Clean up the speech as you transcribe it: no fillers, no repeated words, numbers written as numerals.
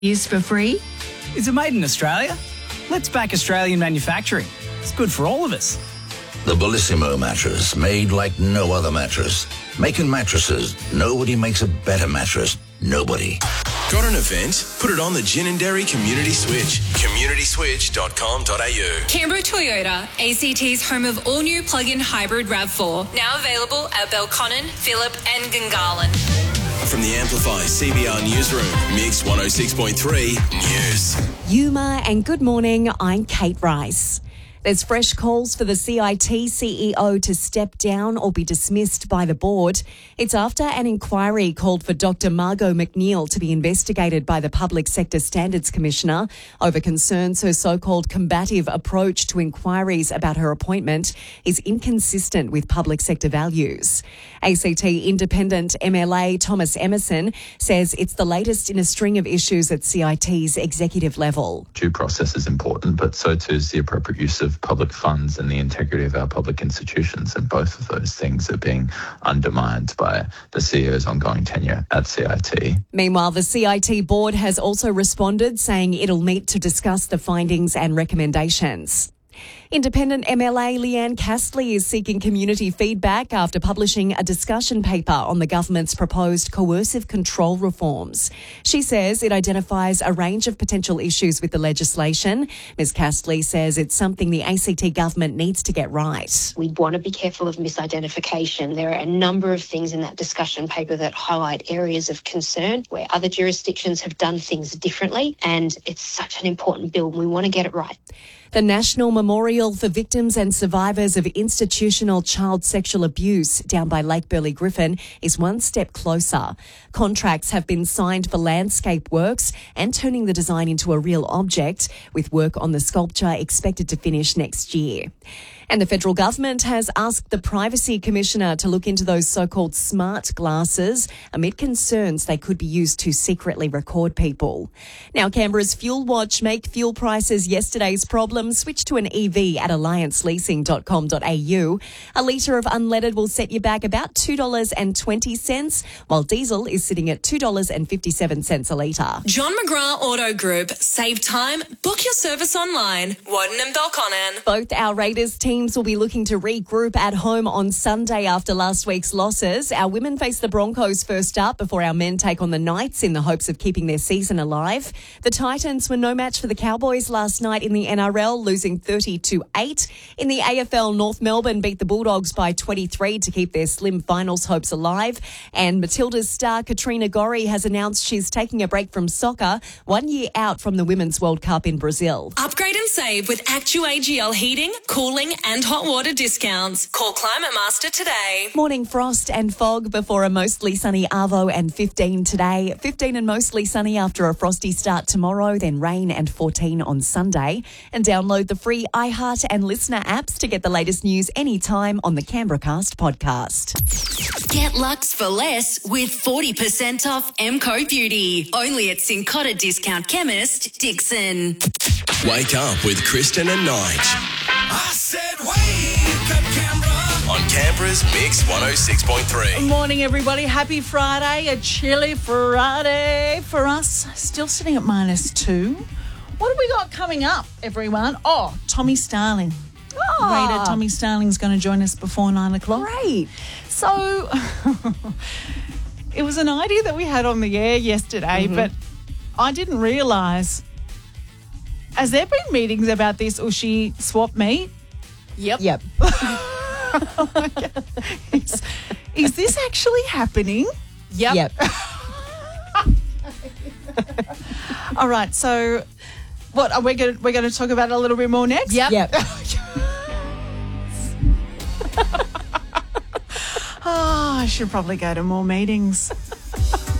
Use for free? Is it made in Australia? Let's back Australian manufacturing. It's good for all of us. The Bellissimo mattress, made like no other mattress. Making mattresses, nobody makes a better mattress. Nobody. Got an event? Put it on the Gin and Dairy Community Switch. communityswitch.com.au. Canberra Toyota, ACT's home of all-new plug-in hybrid RAV4. Now available at Belconnen, Phillip and Gungahlin. From the Amplify CBR Newsroom, Mix 106.3 News. Yuma and good morning, I'm Kate Rice. There's fresh calls for the CIT CEO to step down or be dismissed by the board. It's after an inquiry called for Dr. Margot McNeil to be investigated by the Public Sector Standards Commissioner over concerns her so-called combative approach to inquiries about her appointment is inconsistent with public sector values. ACT Independent MLA Thomas Emerson says it's the latest in a string of issues at CIT's executive level. Due process is important, but so too is the appropriate use of public funds and the integrity of our public institutions, and both of those things are being undermined by the CEO's ongoing tenure at CIT. Meanwhile, the CIT board has also responded, saying it'll meet to discuss the findings and recommendations. Independent MLA Leanne Castley is seeking community feedback after publishing a discussion paper on the government's proposed coercive control reforms. She says it identifies a range of potential issues with the legislation. Ms Castley says it's something the ACT government needs to get right. We want to be careful of misidentification. There are a number of things in that discussion paper that highlight areas of concern where other jurisdictions have done things differently, and it's such an important bill. We want to get it right. The National Memorial for Victims and Survivors of Institutional Child Sexual Abuse down by Lake Burley Griffin is one step closer. Contracts have been signed for landscape works and turning the design into a real object, with work on the sculpture expected to finish next year. And the federal government has asked the Privacy Commissioner to look into those so-called smart glasses amid concerns they could be used to secretly record people. Now, Canberra's Fuel Watch make fuel prices yesterday's problem switch to an EV at allianceleasing.com.au. A litre of unleaded will set you back about $2.20, while diesel is sitting at $2.57 a litre. John McGrath Auto Group. Save time. Book your service online. Woden and Belconnen. Both our Raiders teams will be looking to regroup at home on Sunday after last week's losses. Our women face the Broncos first up before our men take on the Knights in the hopes of keeping their season alive. The Titans were no match for the Cowboys last night in the NRL, losing 30-8. In the AFL, North Melbourne beat the Bulldogs by 23 to keep their slim finals hopes alive. And Matilda's star Katrina Gorry has announced she's taking a break from soccer 1 year out from the Women's World Cup in Brazil. Upgrade and save with ActuAGL heating, cooling and hot water discounts. Call Climate Master today. Morning frost and fog before a mostly sunny Arvo and 15 today. 15 and mostly sunny after a frosty start tomorrow, then rain and 14 on Sunday. And download the free iHeart and Listener apps to get the latest news anytime on the Canberracast podcast. Get Lux for less with 40% off MCO Beauty. Only at Cincotta Discount Chemist, Dixon. Wake up with Kristen and Nige. I said wake up, Canberra. On Canberra's Mix 106.3. Good morning, everybody. Happy Friday. A chilly Friday for us. Still sitting at -2. What have we got coming up, everyone? Oh, Tommy Starling. Raider Tommy Starling's going to join us before 9 o'clock. Great. So it was an idea that we had on the air yesterday, but I didn't realise. Has there been meetings about this Ushy swap meet? Yep. Oh my God. Is this actually happening? Yep. All right. So, what are we going to talk about a little bit more next? Yep. Oh, I should probably go to more meetings.